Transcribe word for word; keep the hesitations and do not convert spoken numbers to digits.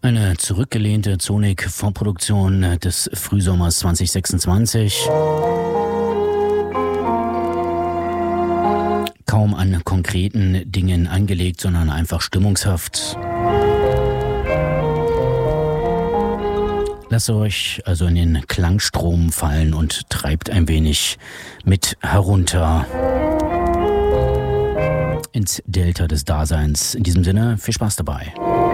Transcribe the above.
Eine zurückgelehnte Sonic-Vorproduktion des Frühsommers zwanzig sechsundzwanzig. Kaum an konkreten Dingen angelegt, sondern einfach stimmungshaft. Lasst euch also in den Klangstrom fallen und treibt ein wenig mit herunter ins Delta des Daseins. In diesem Sinne, viel Spaß dabei.